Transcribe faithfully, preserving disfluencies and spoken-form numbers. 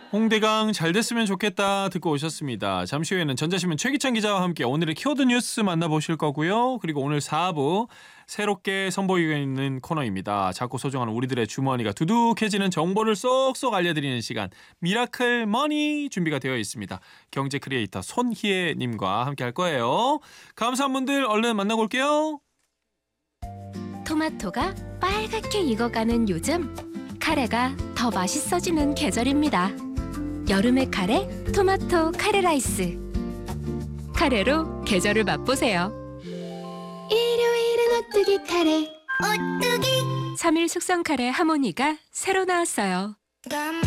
홍대강 잘 됐으면 좋겠다 듣고 오셨습니다. 잠시 후에는 전자신문 최기찬 기자와 함께 오늘의 키워드 뉴스 만나보실 거고요. 그리고 오늘 사 부 새롭게 선보이고 있는 코너입니다. 작고 소중한 우리들의 주머니가 두둑해지는 정보를 쏙쏙 알려드리는 시간 미라클 머니 준비가 되어 있습니다. 경제 크리에이터 손희애 님과 함께 할 거예요. 감사한 분들 얼른 만나고 올게요. 토마토가 빨갛게 익어가는 요즘 카레가 더 맛있어지는 계절입니다. 여름의 카레, 토마토 카레 라이스. 카레로 계절을 맛보세요. 일요일은 오뚜기 카레. 오뚜기. 삼 일 숙성 카레 하모니가 새로 나왔어요.